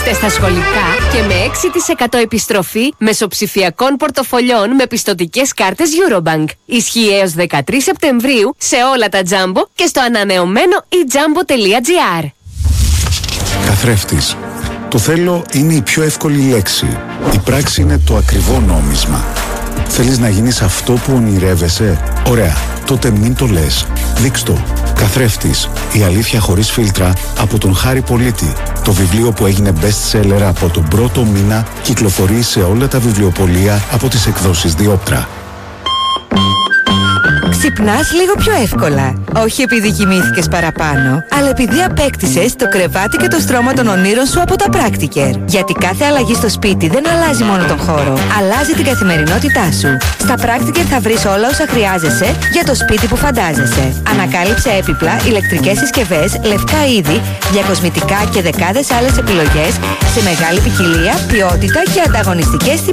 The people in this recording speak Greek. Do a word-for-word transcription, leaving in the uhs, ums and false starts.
Είστε στα σχολικά και με έξι τοις εκατό επιστροφή μεσοψηφιακών πορτοφολιών με πιστωτικές κάρτες Eurobank. Ισχύει έως δεκατρείς Σεπτεμβρίου σε όλα τα Jumbo και στο ανανεωμένο e jumbo τελεία gr. Καθρέφτης. Το θέλω είναι η πιο εύκολη λέξη. Η πράξη είναι το ακριβό νόμισμα. Θέλεις να γίνεις αυτό που ονειρεύεσαι? Ωραία, τότε μην το λες. Δείξ' το. Καθρέφτης. Η αλήθεια χωρίς φίλτρα από τον Χάρη Πολίτη. Το βιβλίο που έγινε best seller από τον πρώτο μήνα κυκλοφορεί σε όλα τα βιβλιοπωλεία από τις εκδόσεις Διόπτρα. Ξυπνάς λίγο πιο εύκολα. Όχι επειδή κοιμήθηκες παραπάνω, αλλά επειδή απέκτησες το κρεβάτι και το στρώμα των ονείρων σου από τα Practiker. Γιατί κάθε αλλαγή στο σπίτι δεν αλλάζει μόνο τον χώρο, αλλάζει την καθημερινότητά σου. Στα Practiker θα βρεις όλα όσα χρειάζεσαι για το σπίτι που φαντάζεσαι. Ανακάλυψε έπιπλα, ηλεκτρικές συσκευές, λευκά είδη, διακοσμητικά και δεκάδες άλλες επιλογές σε μεγάλη ποικιλία, ποιότητα και ανταγωνιστικές τιμές.